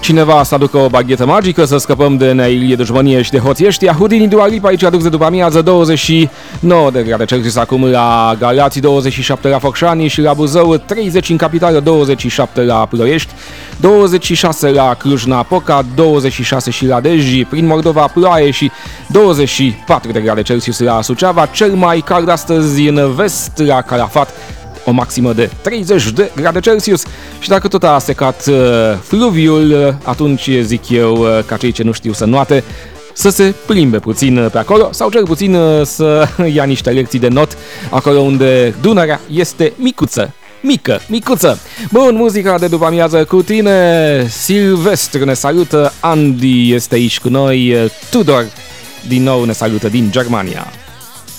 cineva să aducă o baghetă magică, să scăpăm de neilie, dușmănie și de hoții ăștia. Houdini, Dua Lipa aici aduc de după amiază, 29 de grade Celsius acum la Galați, 27 la Focșani și la Buzău, 30 în capitală, 27 la Ploiești, 26 la Cluj-Napoca, 26 și la Dej, prin Moldova ploaie și 24 de grade Celsius la Suceava, cel mai cald astăzi în vest la Calafat, o maximă de 30 de grade Celsius. Și dacă tot a secat fluviul, atunci zic eu ca cei ce nu știu să noate, să se plimbe puțin pe acolo sau cel puțin să ia niște lecții de not acolo unde Dunărea este micuță. Micuță. Bun, muzica de după amiază cu tine. Silvestru ne salută, Andy este aici cu noi, Tudor din nou ne salută din Germania.